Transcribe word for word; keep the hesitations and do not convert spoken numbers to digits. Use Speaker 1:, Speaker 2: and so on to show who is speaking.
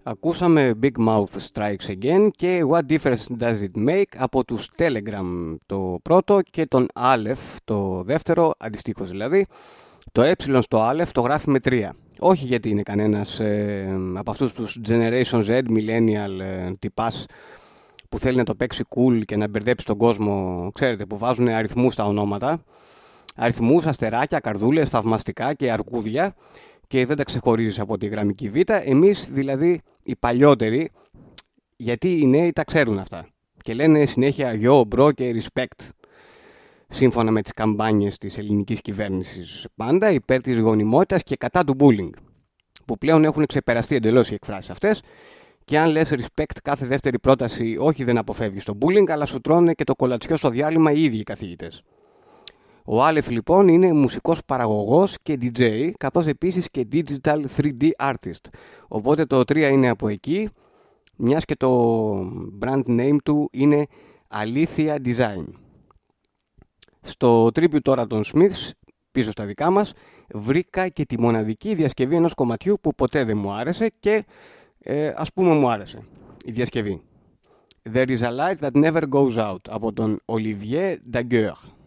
Speaker 1: Ακούσαμε Big Mouth Strikes Again και What Difference Does It Make από τους Telegram το πρώτο και τον Aleph το δεύτερο, αντιστοίχως δηλαδή. Το ε στο Aleph το γράφει με τρία. Όχι γιατί είναι κανένας ε, από αυτούς τους Generation Z, Millennial ε, τυπάς που θέλει να το παίξει cool και να μπερδέψει τον κόσμο, ξέρετε, που βάζουν αριθμούς στα ονόματα. Αριθμούς, αστεράκια, καρδούλες, θαυμαστικά και αρκούδια και δεν τα ξεχωρίζεις από τη γραμμική β. Εμείς δηλαδή οι παλιότεροι, γιατί οι νέοι τα ξέρουν αυτά και λένε συνέχεια yo, bro και respect, σύμφωνα με τις καμπάνιες της ελληνικής κυβέρνησης πάντα υπέρ της γονιμότητας και κατά του bullying, που πλέον έχουν ξεπεραστεί εντελώς οι εκφράσεις αυτές. Και αν λες respect κάθε δεύτερη πρόταση, όχι δεν αποφεύγεις το bullying, αλλά σου τρώνε και το κολατσιό στο διάλειμμα οι ίδιοι οι καθηγητές. Ο Aleph λοιπόν είναι μουσικός παραγωγός και ντι τζέι, καθώς επίσης και digital θρι ντι artist. Οπότε το τρία είναι από εκεί, μιας και το brand name του είναι Αλήθεια Design. Στο tribute τώρα των Smiths, πίσω στα δικά μας, βρήκα και τη μοναδική διασκευή ενός κομματιού που ποτέ δεν μου άρεσε και ε, ας πούμε μου άρεσε η διασκευή. There is a light that never goes out από τον Olivier Daguerre.